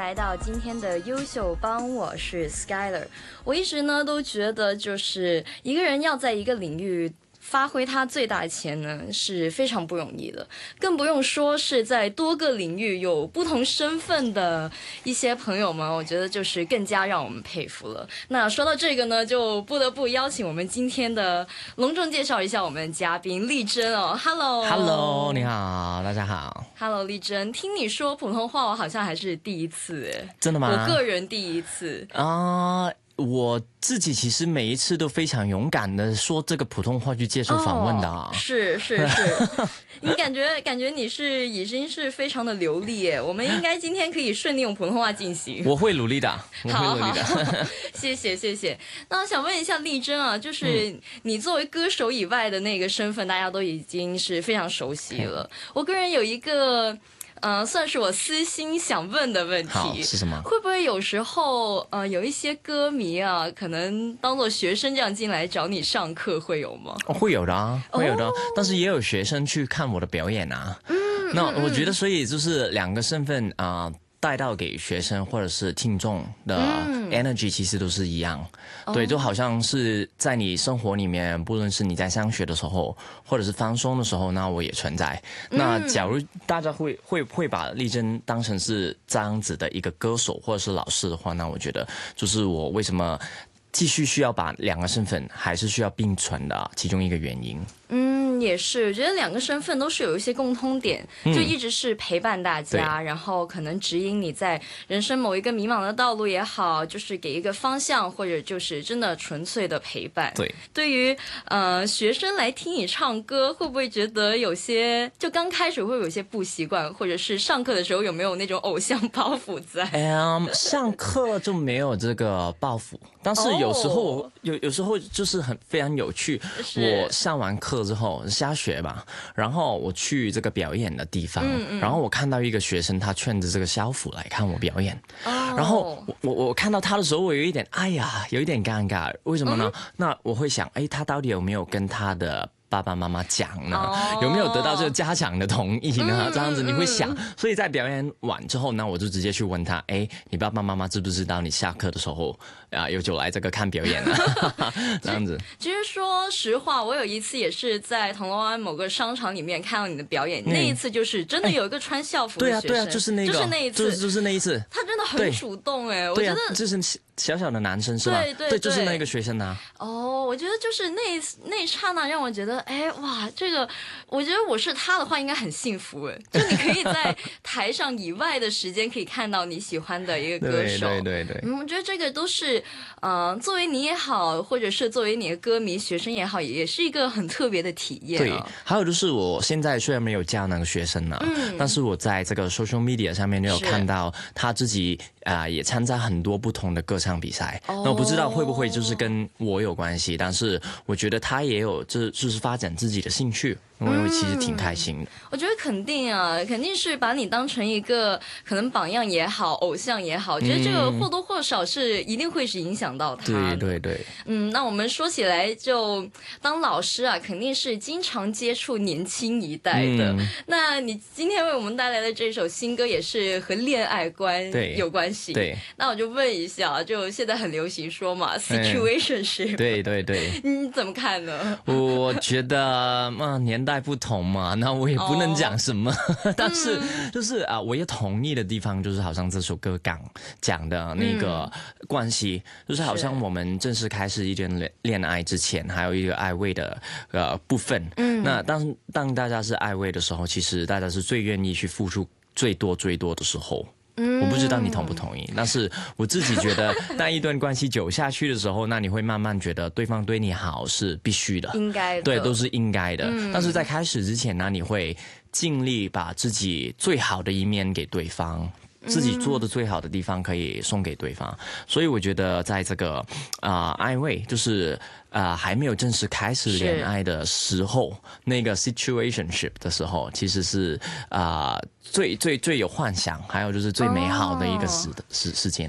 来到今天的优秀帮，我是 Skyler。我一直呢都觉得，就是一个人要在一个领域发挥他最大的潜能是非常不容易的，更不用说是在多个领域有不同身份的一些朋友们，我觉得就是更加让我们佩服了。那说到这个呢，就不得不邀请我们今天的隆重介绍一下我们的嘉宾丽珍哦。Hello， 你好，大家好。 Hello， 丽珍，听你说普通话，我好像还是第一次哎。 真的吗？ 我个人第一次我自己其实每一次都非常勇敢的说这个普通话去接受访问的啊。 是，你感觉你是已经是非常的流利耶，我们应该今天可以顺利用普通话进行。 我会努力的， 好，谢谢。那我想问一下丽珍啊，就是你作为歌手以外的那个身份，大家都已经是非常熟悉了。我个人有一个算是我私心想问的问题， 是什么？ 会不会有时候有一些歌迷啊，可能当做学生这样进来找你上课，会有吗？ 会有的啊，会有的。但是也有学生去看我的表演啊。那我觉得，所以就是两个身份带到给学生或者是听众的 energy 其实都是一样，对，就好像是在你生活里面，不论是你在上学的时候，或者是放松的时候，那我也存在。那假如大家会把丽珍当成是这样子的一个歌手或者是老师的话，那我觉得就是我为什么继续需要把两个身份还是需要并存的其中一个原因。 也是，我觉得两个身份都是有一些共通点，就一直是陪伴大家，然后可能指引你在人生某一个迷茫的道路也好，就是给一个方向，或者就是真的纯粹的陪伴。对于学生来听你唱歌，会不会觉得有些就刚开始会有些不习惯，或者是上课的时候有没有那种偶像包袱在？ 上课就没有这个包袱，但是有时候有时候就是非常有趣。我上完课之后下学吧，然后我去这个表演的地方，然后我看到一个学生，他穿着这个校服来看我表演，然后我看到他的时候，我有一点有一点尴尬，为什么呢？那我会想，他到底有没有跟他的爸爸妈妈讲呢？有没有得到这个家长的同意呢？这样子你会想，所以在表演完之后呢，我就直接去问他，你爸爸妈妈知不知道你下课的时候就来这个看表演了？这样子。 其实说实话，我有一次也是在铜锣湾某个商场里面看到你的表演，那一次就是真的有一个穿校服的学生， 对啊，就是那一次， 他真的很主动我觉得就是小小的男生是吧？对，就是那个学生啊。 我觉得就是那一刹那让我觉得，哇，这个我觉得我是他的话应该很幸福就你可以在台上以外的时间可以看到你喜欢的一个歌手。 对， 我觉得这个都是作为你也好，或者是作为你的歌迷学生也好，也是一个很特别的体验。 对，还有就是我现在虽然没有教那个学生呢，但是我在这个 social media 上面就有看到他自己也参加很多不同的歌唱比赛。那我不知道会不会就是跟我有关系，但是我觉得他也有就是发展自己的兴趣。因为其实挺开心的。 我觉得肯定是把你当成一个可能榜样也好，偶像也好，觉得这个或多或少是一定会是影响到他的。 对。 那我们说起来，就当老师肯定是经常接触年轻一代的。那你今天为我们带来的这首新歌也是和恋爱观有关系。 对。 那我就问一下，就现在很流行说嘛，situationship。 对。 你怎么看呢？ 我觉得年代不同嘛，那我也不能讲什么，但是就是我也同意的地方就是好像这首歌讲的那个关系，就是好像我们正式开始一段恋爱之前，还有一个暧昧的部分。那当大家是暧昧的时候，其实大家是最愿意去付出最多的时候。我不知道你同不同意，但是我自己觉得那一段关系久下去的时候，那你会慢慢觉得对方对你好是必须的， 应该的， 对，都是应该的。但是在开始之前呢，你会尽力把自己最好的一面给对方，自己做的最好的地方可以送给对方。所以我觉得在这个暧昧就是还没有正式开始恋爱的时候，那个 situationship 的时候，其实是最有幻想，还有就是最美好的一个时间。 那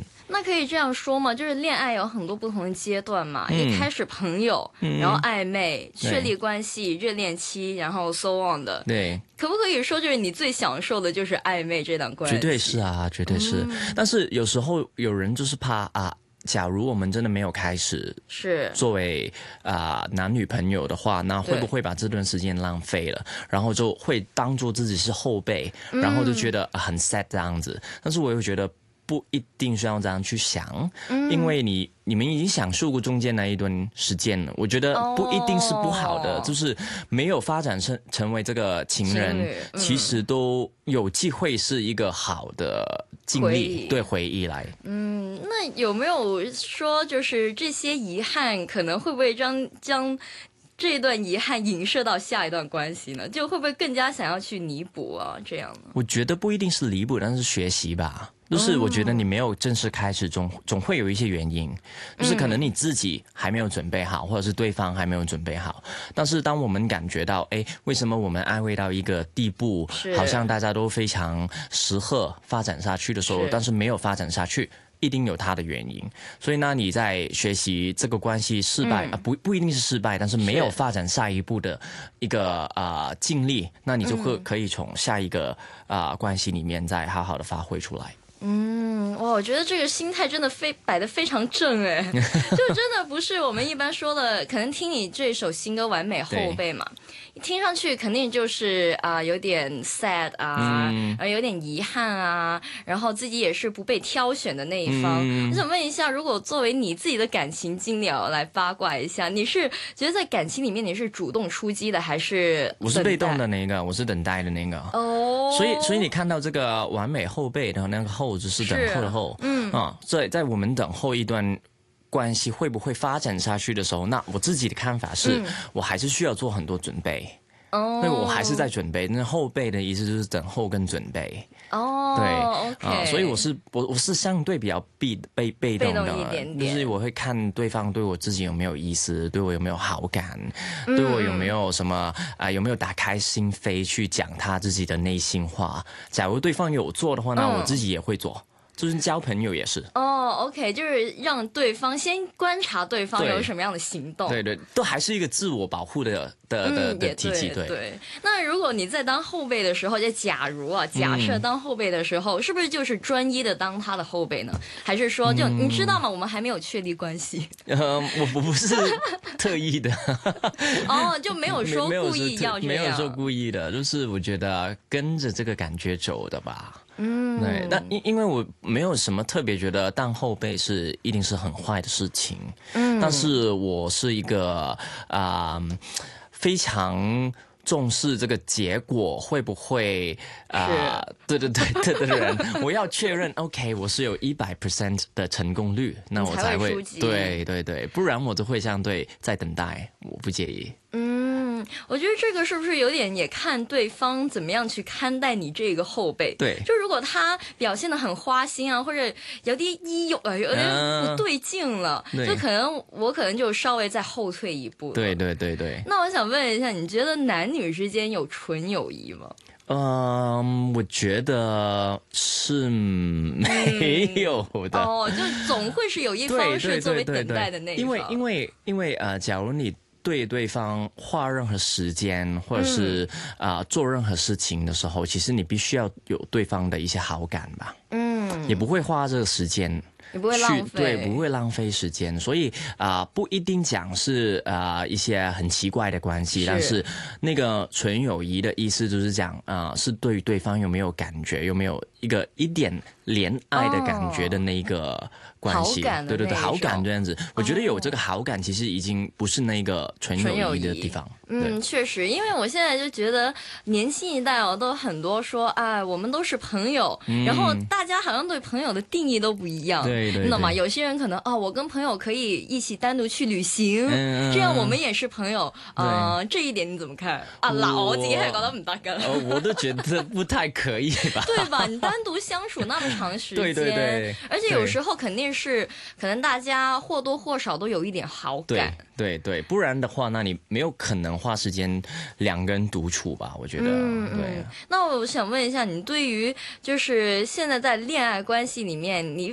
那可以这样说吗？就是恋爱有很多不同的阶段嘛，一开始朋友，然后暧昧、确立关系、热恋期，然后 so on 的。 对， 可不可以说就是你最享受的就是暧昧这段关系？ 绝对是啊，绝对是。但是有时候有人就是怕啊，假如我们真的没有开始是作为男女朋友的话，那会不会把这段时间浪费了？然后就会当做自己是后辈，然后就觉得很 sad 这样子。但是我又觉得不一定需要这样去想，因为你们已经享受过中间那一段时间了，我觉得不一定是不好的，就是没有发展成为这个情人，其实都有机会是一个好的经历，对回忆来。 那有没有说就是这些遗憾可能会不会将这段遗憾影射到下一段关系呢？就会不会更加想要去弥补啊？这样呢？ 我觉得不一定是弥补，但是学习吧。就是我觉得你没有正式开始总会有一些原因，就是可能你自己还没有准备好，或者是对方还没有准备好。但是当我们感觉到，为什么我们暧昧到一个地步，好像大家都非常适合发展下去的时候，但是没有发展下去，一定有它的原因。所以呢，你在学习这个关系失败不一定是失败，但是没有发展下一步的一个经历，那你就可以从下一个关系里面再好好的发挥出来。 哇，我觉得这个心态真的摆得非常正哎，就真的不是我们一般说的，可能听你这首新歌《完美后辈》嘛，听上去肯定就是有点 sad 有点遗憾啊，然后自己也是不被挑选的那一方。我想问一下，如果作为你自己的感情经理来八卦一下，你是觉得在感情里面你是主动出击的，还是我是被动的那个，我是等待的那个。所以你看到这个完美后辈的那个后，就是等候的后，在我们等候一段关系会不会发展下去的时候，那我自己的看法是，我还是需要做很多准备。所以我还是在准备。那后备的意思就是等候跟准备。对，所以我是相对比较被动的， 一点点，就是我会看对方对我自己有没有意思，对我有没有好感，对我有没有什么有没有打开心扉去讲他自己的内心话。假如对方有做的话，那我自己也会做。就是交朋友也是 OK， 就是让对方先观察对方有什么样的行动， 对，都还是一个自我保护的体系。 对。那如果你在当后辈的时候，就假设当后辈的时候，是不是就是专一的当他的后辈呢？还是说就你知道吗？我们还没有确立关系。 我不是特意的。 就没有说故意要这样， 没有说故意的，就是我觉得跟着这个感觉走的吧。对，但因为我没有什么特别觉得当后辈是一定是很坏的事情，但是我是一个非常重视这个结果会不会对的人，我要确认 OK 我是有100% 的成功率，那我才会对，不然我就会相对在等待，我不介意。 我觉得这个是不是有点也看对方怎么样去看待你这个后辈？ 对， 就如果他表现得很花心啊，或者有点有点不对劲了，就我可能就稍微再后退一步了。 对。 那我想问一下，你觉得男女之间有纯友谊吗？ 我觉得是没有的。 就总会是有一方是作为等待的那一方。 因为假如你对对方花任何时间，或者是做任何事情的时候，其实你必须要有对方的一些好感吧。也不会花这个时间。 也不会浪费， 对，不会浪费时间，所以不一定讲是一些很奇怪的关系，但是那个纯友谊的意思就是讲是对对方有没有感觉，有没有一点恋爱的感觉的那一个关系，对，好感这样子。我觉得有这个好感，其实已经不是那个纯友谊的地方。 确实，因为我现在就觉得年轻一代都很多说我们都是朋友，然后大家好像对朋友的定义都不一样。 对， 那么有些人可能我跟朋友可以一起单独去旅行，这样我们也是朋友。这一点你怎么看我自己係覺得唔得㗎。 我都覺得不太可以吧。 對吧？你單獨相處那麼長時間， 對， 而且有時候肯定是可能大家或多或少都有一點好感。 對，不然的話，那你沒有可能花時間兩個人獨處吧？我覺得。對。那我想問一下，你對於就是現在在戀愛關係裡面，你把它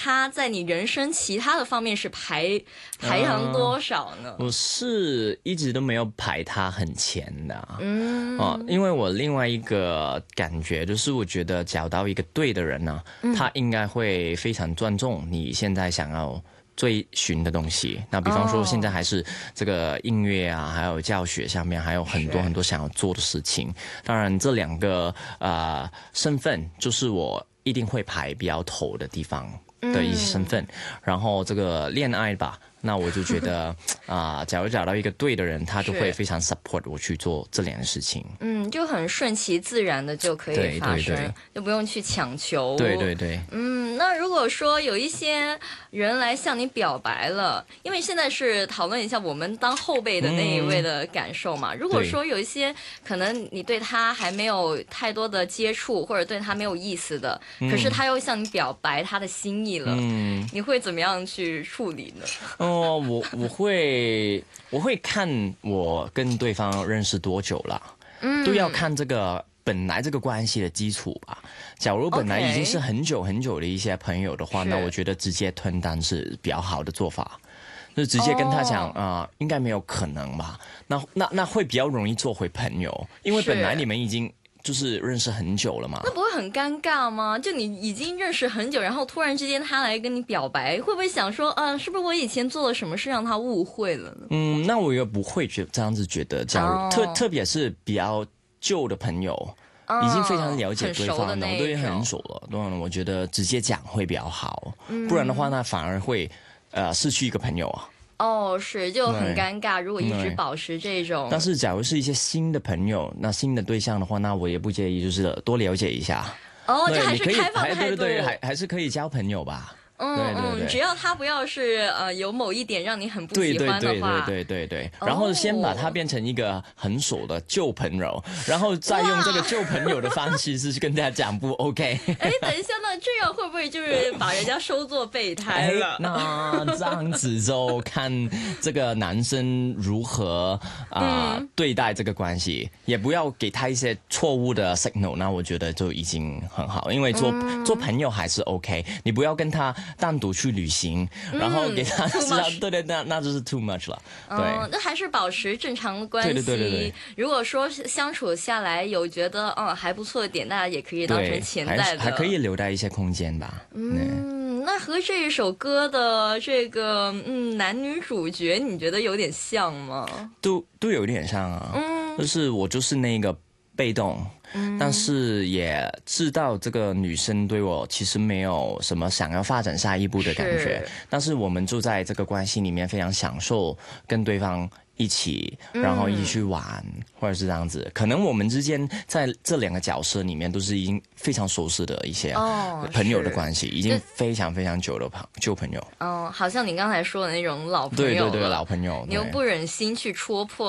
他在你人生其他的方面是排行多少呢？ 我是一直都没有排他很前的，因为我另外一个感觉就是，我觉得找到一个对的人呢，他应该会非常尊重你现在想要追寻的东西。那比方说现在还是这个音乐啊，还有教学上面还有很多很多想要做的事情。当然这两个身份就是我一定会排比较头的地方的一些身份。然后这个恋爱吧，那我就觉得假如找到一个对的人，他就会非常 support 我去做这两件事情。 就很顺其自然的就可以发生，对，就不用去强求。 对对对。 那如果说有一些人来向你表白了，因为现在是讨论一下我们当后辈的那一位的感受嘛。如果说有一些可能你对他还没有太多的接触，或者对他没有意思的，可是他又向你表白他的心意了，你会怎么样去处理呢？ 我会看我跟对方认识多久了，都要看这个本来这个关系的基础吧。假如本来已经是很久很久的一些朋友的话，那我觉得直接吞单是比较好的做法，就直接跟他讲应该没有可能吧。那会比较容易做回朋友，因为本来你们已经就是认识很久了嘛。 那不会很尴尬吗？就你已经认识很久，然后突然之间他来跟你表白，会不会想说是不是我以前做了什么事让他误会了呢？ 那我也不会这样子觉得。假如特别是比较旧的朋友，已经非常了解对方了，对，很熟了，当然我觉得直接讲会比较好，不然的话那反而会失去一个朋友啊。 是就很尴尬，如果一直保持这种。 但是假如是一些新的朋友，那新的对象的话，那我也不介意，就是多了解一下。 就还是开放态度， 对，还是可以交朋友吧。对， 只要他不要是有某一点让你很不喜欢的话， 对，然后先把他变成一个很熟的旧朋友，然后再用这个旧朋友的方式是跟大家讲不 OK。 等一下，那这样会不会就是把人家收作备胎了？ 那这样子就看这个男生如何对待这个关系，也不要给他一些错误的 signal。那我觉得就已经很好，因为做朋友还是 OK， 你不要跟他单独去旅行，然后给他知道，对，那就是 too much 了。对， 那还是保持正常的关系。 对。 如果说相处下来有觉得还不错的点，大家也可以当成潜在的， 还可以留待一些空间吧。 那和这一首歌的这个男女主角，你觉得有点像吗？ 都有点像啊。就是我就是那个被动。但是也知道这个女生对我其实没有什么想要发展下一步的感觉，但是我们就在这个关系里面非常享受跟对方一起，然后一起去玩，或者是这样子。可能我们之间在这两个角色里面都是已经非常熟识的一些朋友的关系，已经非常非常久的旧朋友。 好像你刚才说的那种老朋友， 对，老朋友， 你又不忍心去戳破